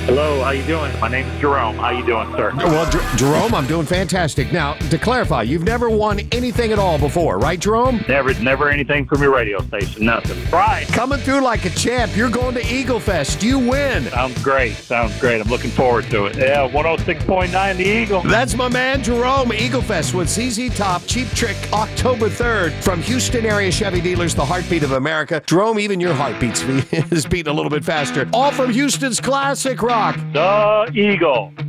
Hello, how you doing? My name's Jerome. How you doing, sir? Well, Jerome, I'm doing fantastic. Now, to clarify, you've never won anything at all before, right, Jerome? Never anything from your radio station. Nothing. Right. Coming through like a champ. You're going to Eagle Fest. You win. Sounds great. I'm looking forward to it. Yeah, 106.9 The Eagle. That's my man, Jerome. Eagle Fest with ZZ Top, Cheap Trick, October 3rd. From Houston area Chevy dealers, the heartbeat of America. Jerome, even your heartbeat is beating a little bit faster. All from Houston's classic rock. The Eagle.